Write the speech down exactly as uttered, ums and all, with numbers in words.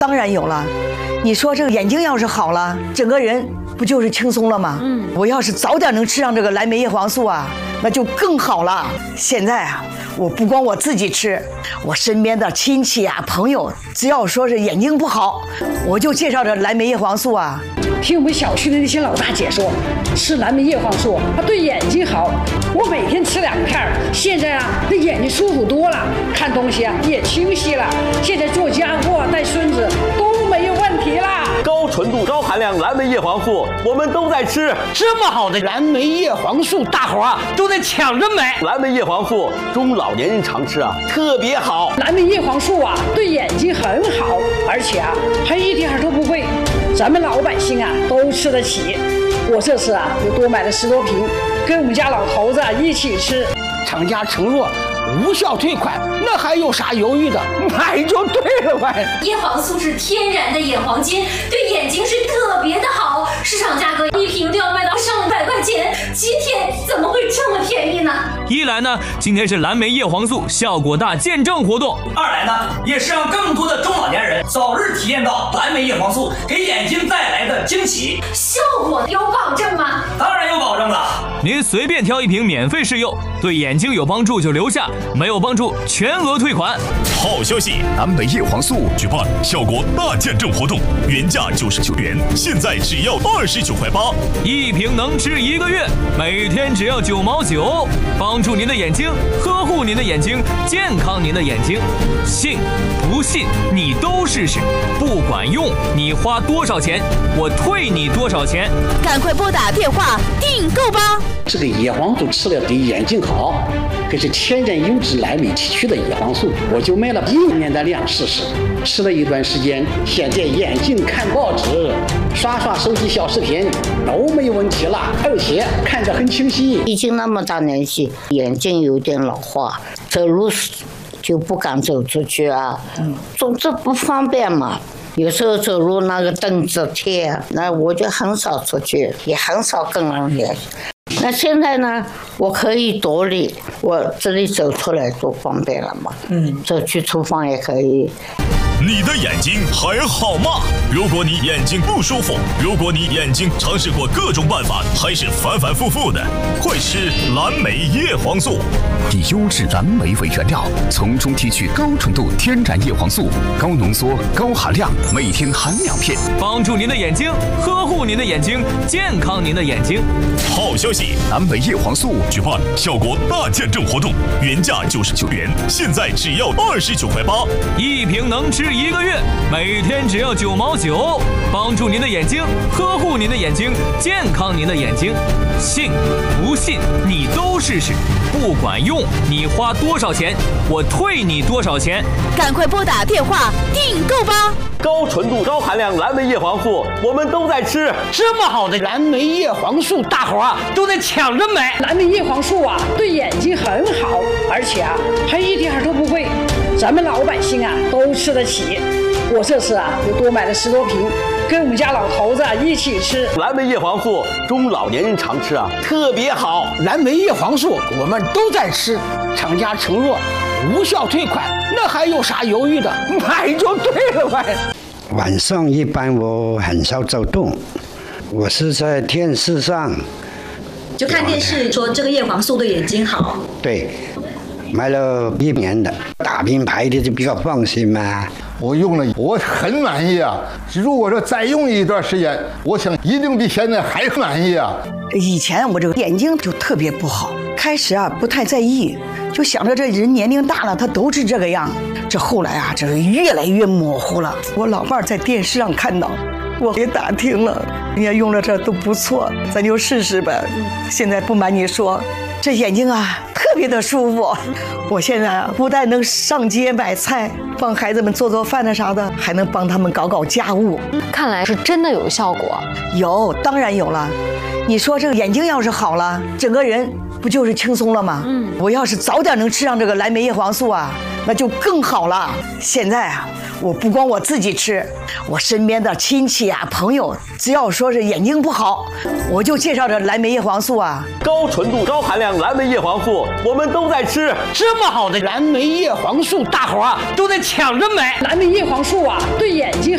当然有了。你说这个眼睛要是好了，整个人不就是轻松了吗？嗯，我要是早点能吃上这个蓝莓叶黄素啊，那就更好了。现在啊，我不光我自己吃，我身边的亲戚啊、朋友，只要说是眼睛不好，我就介绍这蓝莓叶黄素啊。 听我们小区的那些老大姐说，吃蓝莓叶黄素它对眼睛好。我每天吃两片，现在啊，那眼睛舒服多了，看东西啊也清晰了。现在做家务啊、带孙子都没有问题啦。 高纯度、高含量蓝莓叶黄素，我们都在吃。 这么好的蓝莓叶黄素，大伙啊都在抢着买。 蓝莓叶黄素中老年人常吃啊，特别好。 蓝莓叶黄素啊，对眼睛很好，而且啊还一点都不贵，咱们老百姓啊都吃得起。我这次啊又多买了十多瓶，跟我们家老头子啊一起吃。 厂家承诺无效退款，那还有啥犹豫的？买就对了呗。 叶黄素是天然的眼黄金，对眼睛是特别的好，市场价格一瓶都要卖到上百块钱，今天怎么会这么便宜呢？ 一来呢，今天是蓝莓叶黄素效果大见证活动； 二来呢，也是让更多的中老年人早日体验到蓝莓叶黄素给眼睛带来的惊喜。 效果有保证吗？ 当然有保证了。 您随便挑一瓶免费试用，对眼睛有帮助就留下，没有帮助全额退款。 好消息，蓝莓叶黄素举办效果大见证活动，原价九十九元，现在只要二十九块八， 一瓶能吃一个月，每天只要九毛九，帮助您的眼睛，呵护您的眼睛，健康您的眼睛。信不信你都试试，不管用你花多少钱，我退你多少钱。 赶快拨打电话订购吧。 这个叶黄素吃了对眼睛好，可是天然优质蓝莓提取的叶黄素，我就买了一年的量试试，吃了一段时间，现在眼睛看报纸、刷刷手机小视频都没有问题了，而且看着很清晰。 已经那么大年纪，眼睛有点老化，走路就不敢走出去啊，嗯，总之不方便嘛。有时候走路那个凳子贴，那我就很少出去，也很少跟人联系。那现在呢，我可以独立，我这里走出来多方便了嘛。嗯，走去厨房也可以。 你的眼睛还好吗？如果你眼睛不舒服，如果你眼睛尝试过各种办法，还是反反复复的，快吃蓝莓叶黄素。 以优质蓝莓为原料，从中提取高纯度天然叶黄素，高浓缩、高含量，每天含两片， 帮助您的眼睛，呵护您的眼睛，健康您的眼睛。 好消息，蓝莓叶黄素举办效果大见证活动，原价九十九元，现在只要二十九块八， 一瓶能吃一个月，每天只要九毛九，帮助您的眼睛，呵护您的眼睛，健康您的眼睛。信不信你都试试，不管用你花多少钱，我退你多少钱。 赶快拨打电话订购吧。 高纯度、高含量蓝莓叶黄素，我们都在吃。 这么好的蓝莓叶黄素，大伙啊都在抢着买。 蓝莓叶黄素啊，对眼睛很好，而且啊还一点都不贵，咱们老百姓啊都吃得起。我这次啊又多买了十多瓶，跟我们家老头子啊一起吃。 蓝莓叶黄素中老年人常吃啊，特别好。 蓝莓叶黄素我们都在吃，厂家承诺无效退款，那还有啥犹豫的？买就对了呗。 晚上一般我很少走动，我是在电视上就看电视说这个叶黄素对眼睛好。 对，买了一年的大品牌的就比较放心嘛。 我用了，我很满意啊！如果说再用一段时间，我想一定比现在还满意啊！ 以前我这个眼睛就特别不好，开始啊不太在意，就想着这人年龄大了，他都是这个样。这后来啊，这个越来越模糊了。我老伴儿在电视上看到，我也打听了，人家用了这都不错，咱就试试呗。现在不瞒你说，这眼睛啊特别的舒服。我现在啊不但能上街买菜，帮孩子们做做饭的啥的，还能帮他们搞搞家务。 看来是真的有效果。 有，当然有了。你说这个眼睛要是好了，整个人不就是轻松了吗？嗯，我要是早点能吃上这个蓝莓叶黄素啊，那就更好了。现在啊，我不光我自己吃，我身边的亲戚啊、朋友，只要说是眼睛不好，我就介绍这蓝莓叶黄素啊。 高纯度、高含量蓝莓叶黄素，我们都在吃。 这么好的蓝莓叶黄素，大伙啊都在抢着买。 蓝莓叶黄素啊，对眼睛